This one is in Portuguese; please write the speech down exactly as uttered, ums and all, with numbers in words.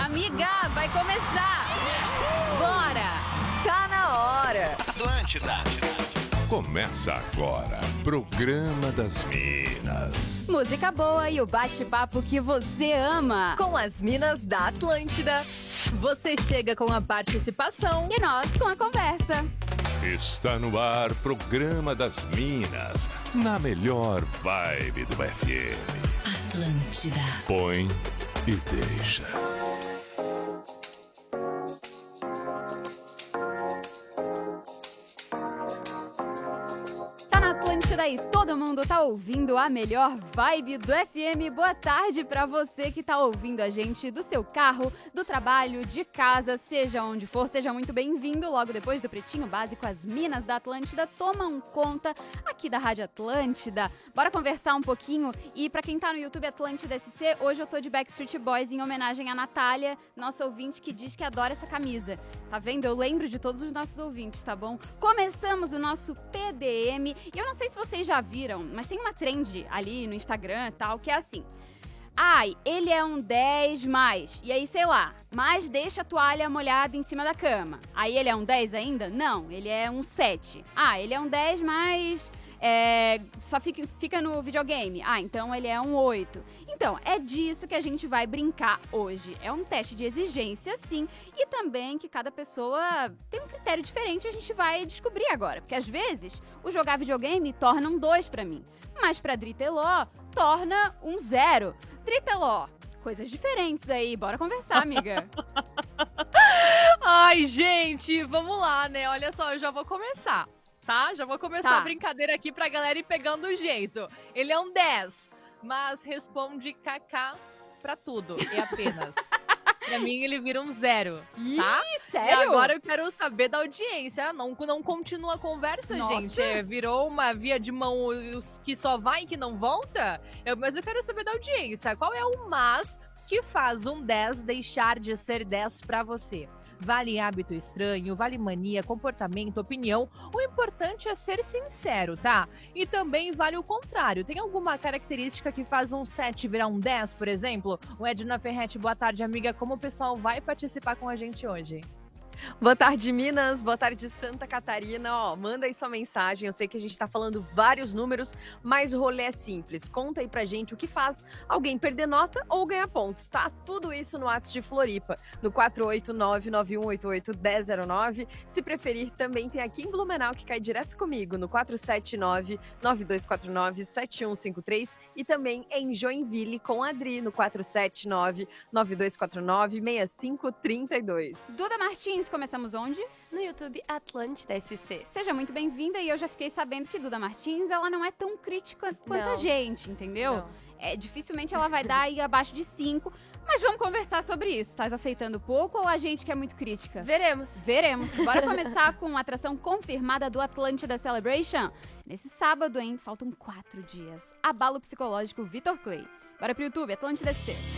Amiga, vai começar! Bora! Tá na hora! Atlântida! Começa agora, Programa das Minas. Música boa e o bate-papo que você ama. Com as minas da Atlântida. Você chega com a participação E nós com a conversa. Está no ar, Programa das Minas, na melhor vibe do F M. Atlântida. Põe e deixa. Tá na Atlântida e todo mundo tá ouvindo a melhor vibe do F M. Boa tarde pra você que tá ouvindo a gente do seu carro, do trabalho, de casa, seja onde for. Seja muito bem-vindo. Logo depois do Pretinho Básico, as minas da Atlântida tomam conta aqui da Rádio Atlântida. Bora conversar um pouquinho. E pra quem tá no YouTube Atlântida S C, hoje eu tô de Backstreet Boys em homenagem a Natália, nossa ouvinte que diz que adora essa camisa. Tá vendo? Eu lembro de todos os nossos ouvintes, tá bom? Começamos o nosso P D M. E eu não sei se vocês já viram, mas tem uma trend ali no Instagram e tal, que é assim. Ai, ele é um dez mais. E aí, sei lá, mas deixa a toalha molhada em cima da cama. Aí ele é um dez ainda? Não, ele é um sete. Ah, ele é um dez mais... É, só fica, fica no videogame. Ah, então ele é um oito. Então, é disso que a gente vai brincar hoje. É um teste de exigência, sim. E também que cada pessoa tem um critério diferente, a gente vai descobrir agora. Porque às vezes, o jogar videogame torna um dois pra mim. Mas pra Driteló, torna um zero. Driteló, coisas diferentes aí. Bora conversar, amiga. Ai, gente, vamos lá, né? Olha só, eu já vou começar, tá? Já vou começar Tá. a brincadeira aqui pra galera ir pegando o jeito. Ele é um dez, mas responde Kaká pra tudo, e apenas. Pra mim, ele vira um zero, tá? Ih, sério? E agora eu quero saber da audiência. Não, não continua a conversa, Nossa. gente. É, virou uma via de mão que só vai e que não volta? Eu, mas eu quero saber da audiência. Qual é o mas que faz um dez deixar de ser dez pra você? Vale hábito estranho, vale mania, comportamento, opinião. O importante é ser sincero, tá? E também vale o contrário. Tem alguma característica que faz um sete virar um dez, por exemplo? O Edna Ferretti, boa tarde, amiga. Como o pessoal vai participar com a gente hoje? Boa tarde, Minas. Boa tarde, Santa Catarina. Ó, manda aí sua mensagem. Eu sei que a gente tá falando vários números, mas o rolê é simples. Conta aí pra gente o que faz alguém perder nota ou ganhar pontos, tá? Tudo isso no WhatsApp de Floripa, no quatro oito nove, nove um oito oito, um zero zero nove. Se preferir, também tem aqui em Blumenau, que cai direto comigo, no quatro sete nove, nove dois quatro nove, sete um cinco três. E também em Joinville, com a Adri, no quatro sete nove, nove dois quatro nove, seis cinco três dois. Duda Martins, começamos onde? No YouTube Atlântida S C. Seja muito bem-vinda e eu já fiquei sabendo que Duda Martins, ela não é tão crítica quanto Não. a gente, entendeu? Não. É, dificilmente ela vai dar aí abaixo de cinco, mas vamos conversar sobre isso. Estás aceitando pouco ou a gente que é muito crítica? Veremos. Veremos. Bora começar com a atração confirmada do Atlântida Celebration? Nesse sábado, hein? Faltam quatro dias. Abalo psicológico Vitor Clay. Bora pro YouTube, Atlântida S C.